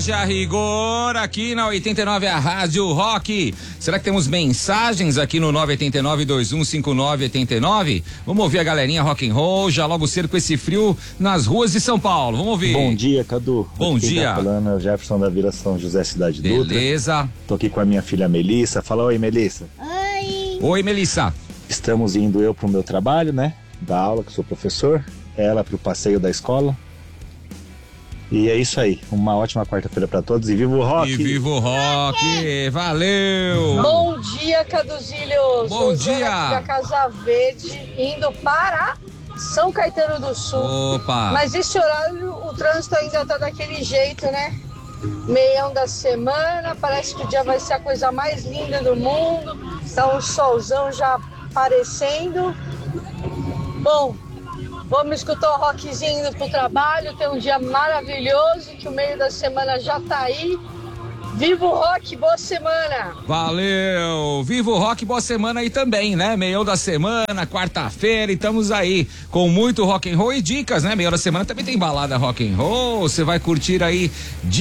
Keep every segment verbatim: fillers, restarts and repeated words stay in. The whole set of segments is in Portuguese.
A rigor, aqui na oitenta e nove, a Rádio Rock. Será que temos mensagens aqui no nove oito nove, dois um cinco nove, oito nove? Vamos ouvir a galerinha rock and roll, já logo cedo com esse frio nas ruas de São Paulo. Vamos ouvir. Bom dia, Cadu. Bom Quem dia. Tá falando é o Jefferson da Vila São José, Cidade Dutra. Beleza. Tô aqui com a minha filha Melissa. Fala oi, Melissa. Oi. Oi, Melissa. Estamos indo eu pro meu trabalho, né? Da aula, que sou professor. Ela pro passeio da escola. E é isso aí, uma ótima quarta-feira pra todos e viva o rock! E viva o rock! Valeu! Bom dia, Caduzilhos! Bom dia! Da Casa Verde, indo para São Caetano do Sul. Opa! Mas esse horário, o trânsito ainda tá daquele jeito, né? Meião da semana, parece que o dia vai ser a coisa mais linda do mundo. Tá um solzão já aparecendo. Bom, vamos escutar o rockzinho indo pro trabalho, tem um dia maravilhoso, que o meio da semana já tá aí. Viva o rock, boa semana! Valeu! Viva o rock, boa semana aí também, né? Meião da semana, quarta-feira, e estamos aí com muito rock and roll e dicas, né? Meião da semana também tem balada rock and roll, você vai curtir aí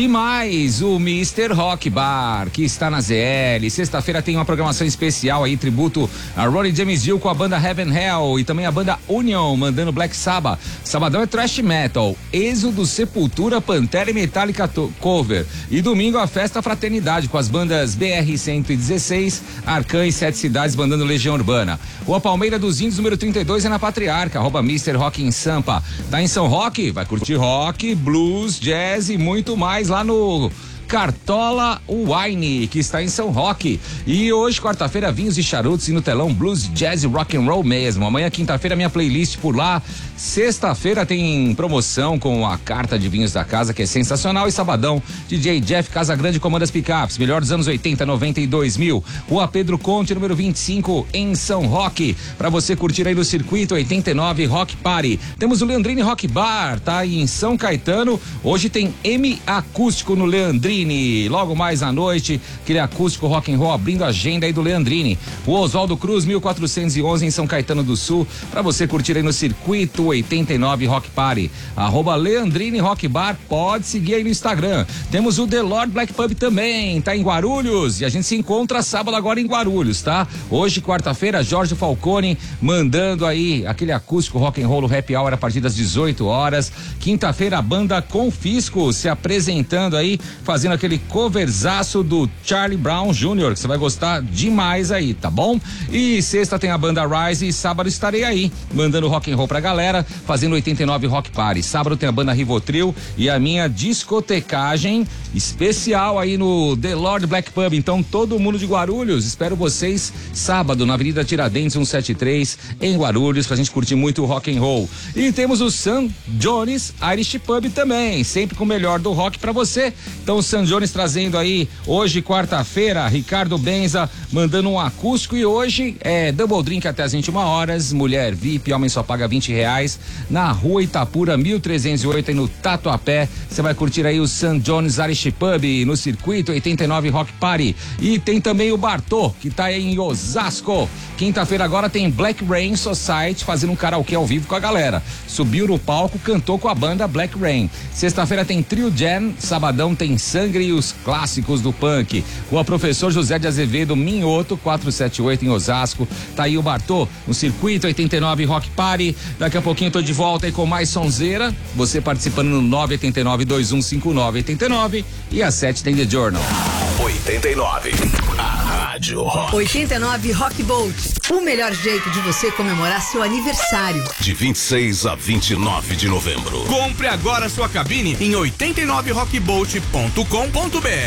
demais o mister Rock Bar, que está na Z L. Sexta-feira tem uma programação especial aí, tributo a Ronnie James Dio com a banda Heaven Hell e também a banda Union, mandando Black Sabbath. Sabadão é Thrash Metal, Êxodo, Sepultura, Pantera e Metallica cover. E domingo a festa Fraternidade com as bandas B R cento e dezesseis, Arcan e Sete Cidades mandando Legião Urbana. Rua Palmeira dos Índios, número trinta e dois, é na Patriarca, arroba mister Rock em Sampa. Tá em São Roque? Vai curtir rock, blues, jazz e muito mais lá no Cartola Wine, que está em São Roque. E hoje, quarta-feira, vinhos e charutos e no telão blues, jazz e rock and roll mesmo. Amanhã, quinta-feira, minha playlist por lá. Sexta-feira tem promoção com a carta de vinhos da casa, que é sensacional. E sabadão, D J Jeff Casagrande comanda as picapes. Melhor dos anos oitenta, noventa e dois mil. Rua Pedro Conte, número vinte e cinco, em São Roque. Pra você curtir aí no circuito oitenta e nove Rock Party. Temos o Leandrini Rock Bar, tá aí em São Caetano. Hoje tem M Acústico no Leandrini. Logo mais à noite, aquele acústico rock and roll abrindo a agenda aí do Leandrini. O Oswaldo Cruz, mil quatrocentos e onze em São Caetano do Sul, pra você curtir aí no circuito oitenta e nove Rock Party. Arroba Leandrini Rock Bar, pode seguir aí no Instagram. Temos o The Lord Black Pub também, tá em Guarulhos, e a gente se encontra sábado agora em Guarulhos, tá? Hoje, quarta-feira, Jorge Falcone mandando aí aquele acústico rock and roll no Happy Hour a partir das dezoito horas. Quinta-feira, a banda Confisco se apresentando aí, fazendo aquele coverzaço do Charlie Brown Júnior, que você vai gostar demais aí, tá bom? E sexta tem a banda Rise e sábado estarei aí, mandando rock and roll pra galera, fazendo oitenta e nove Rock Party. Sábado tem a banda Rivotril e a minha discotecagem especial aí no The Lord Black Pub. Então, todo mundo de Guarulhos, espero vocês sábado na Avenida Tiradentes cento e setenta e três, em Guarulhos, pra gente curtir muito rock and roll. E temos o Sam Jones Irish Pub também, sempre com o melhor do rock pra você. Então, Sam Jones trazendo aí, hoje, quarta-feira, Ricardo Benza mandando um acústico, e hoje é double drink até as vinte e uma horas, mulher V I P, homem só paga vinte reais, na Rua Itapura, mil trezentos e oito, aí no Tatuapé. Você vai curtir aí o Sam Jones Irish Pub no circuito oitenta e nove Rock Party. E tem também o Bartô, que tá aí em Osasco. Quinta-feira agora tem Black Rain Society fazendo um karaokê ao vivo com a galera. Subiu no palco, cantou com a banda Black Rain. Sexta-feira tem Trio Jam, sabadão tem Sangue e os clássicos do punk. Rua Professor José de Azevedo, Minhoto, quatrocentos e setenta e oito, em Osasco. Tá aí o Bartô no circuito oitenta e nove Rock Party. Daqui a pouquinho eu tô de volta aí com mais sonzeira. Você participando no nove oito nove, dois um cinco nove, oito nove, e às sete tem The Journal. oitenta e nove, a Rádio Rock. oitenta e nove Rock Bolt, o melhor jeito de você comemorar seu aniversário. De vinte e seis a vinte e nove de novembro. Compre agora sua cabine em oitenta e nove rock bolt ponto com ponto br.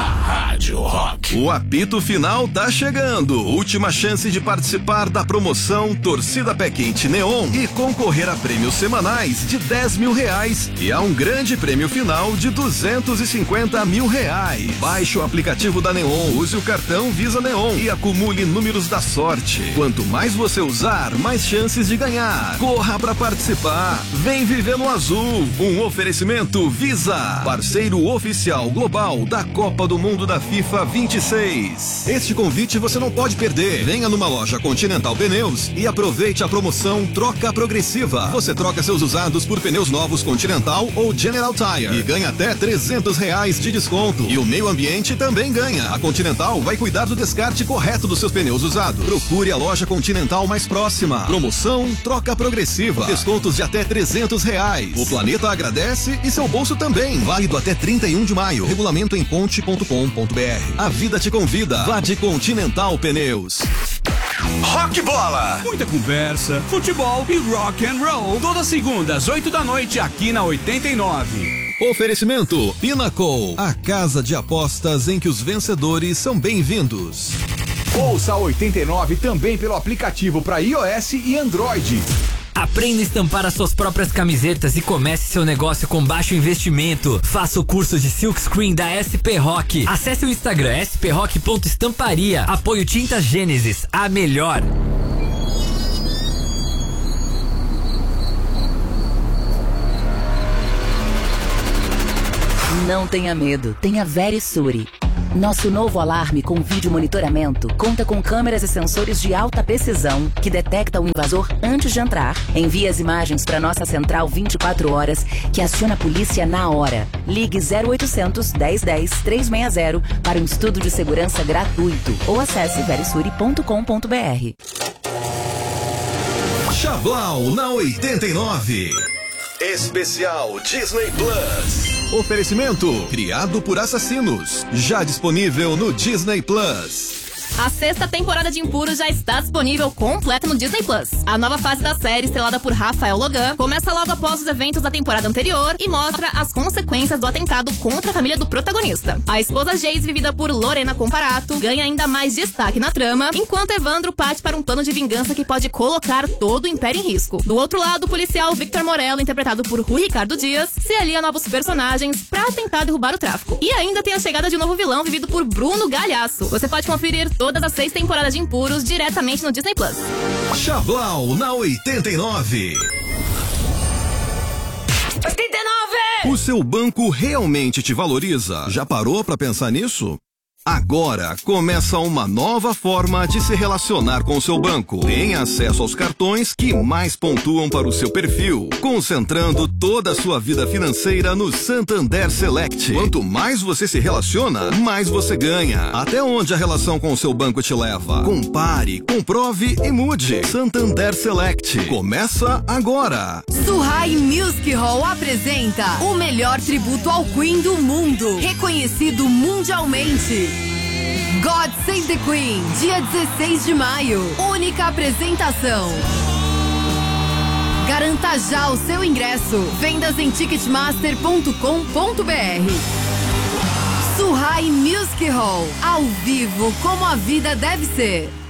A Rádio Rock. O apito final tá chegando. Última chance de participar da promoção Torcida Pé Quente Neon e concorrer a prêmios semanais de dez mil reais e a um grande prêmio final de duzentos e cinquenta mil reais. Baixe o aplicativo da Neon, use o cartão Visa Loja Neon e acumule números da sorte. Quanto mais você usar, mais chances de ganhar. Corra para participar. Vem viver no azul. Um oferecimento Visa, parceiro oficial global da Copa do Mundo da FIFA vinte e seis. Este convite você não pode perder. Venha numa loja Continental Pneus e aproveite a promoção Troca Progressiva. Você troca seus usados por pneus novos Continental ou General Tire e ganha até trezentos reais de desconto. E o meio ambiente também ganha. A Continental vai cuidar do descarte correto dos seus pneus usados. Procure a loja Continental mais próxima. Promoção Troca Progressiva. Descontos de até trezentos reais. O planeta agradece e seu bolso também. Válido até trinta e um de maio. Regulamento em conte ponto com ponto br. A vida te convida. Vá de Continental Pneus. Rock Bola. Muita conversa, futebol e rock and roll. Todas segundas, oito da noite, aqui na oitenta e nove. Oferecimento Pinnacle, a casa de apostas em que os vencedores são bem-vindos. Ouça a oitenta e nove também pelo aplicativo para iOS e Android. Aprenda a estampar as suas próprias camisetas e comece seu negócio com baixo investimento. Faça o curso de Silkscreen da S P Rock. Acesse o Instagram s p rock ponto estamparia. Apoio Tintas Gênesis, a melhor. Não tenha medo, tenha Verisure. Nosso novo alarme com vídeo monitoramento conta com câmeras e sensores de alta precisão que detectam o invasor antes de entrar. Envie as imagens para nossa central vinte e quatro horas, que aciona a polícia na hora. Ligue zero oitocentos, dez dez, trezentos e sessenta para um estudo de segurança gratuito ou acesse verisure ponto com ponto br. Chablau na oitenta e nove. Especial Disney Plus. Oferecimento criado por assassinos. Já disponível no Disney Plus. A sexta temporada de Impuros já está disponível completa no Disney Plus. A nova fase da série, estrelada por Rafael Logan, começa logo após os eventos da temporada anterior e mostra as consequências do atentado contra a família do protagonista. A esposa Jace, vivida por Lorena Comparato, ganha ainda mais destaque na trama, enquanto Evandro parte para um plano de vingança que pode colocar todo o Império em risco. Do outro lado, o policial Victor Morello, interpretado por Rui Ricardo Dias, se alia a novos personagens para tentar derrubar o tráfico. E ainda tem a chegada de um novo vilão, vivido por Bruno Galhaço. Você pode conferir todas as seis temporadas de Impuros diretamente no Disney Plus. Chablau na oitenta e nove. oitenta e nove! O seu banco realmente te valoriza? Já parou pra pensar nisso? Agora começa uma nova forma de se relacionar com o seu banco. Tenha acesso aos cartões que mais pontuam para o seu perfil, concentrando toda a sua vida financeira no Santander Select. Quanto mais você se relaciona, mais você ganha. Até onde a relação com o seu banco te leva? Compare, comprove e mude. Santander Select. Começa agora. Suhai Music Hall apresenta o melhor tributo ao Queen do mundo, reconhecido mundialmente. God Save the Queen, dia dezesseis de maio. Única apresentação. Garanta já o seu ingresso. Vendas em ticketmaster ponto com ponto br. Suhai Music Hall, ao vivo como a vida deve ser.